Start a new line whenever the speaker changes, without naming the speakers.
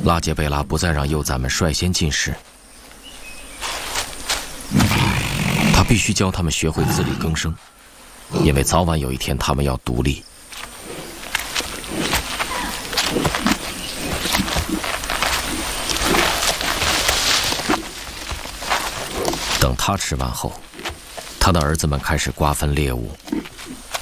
拉杰贝拉不再让幼崽们率先进食，他必须教他们学会自力更生，因为早晚有一天他们要独立。等他吃完后，他的儿子们开始瓜分猎物，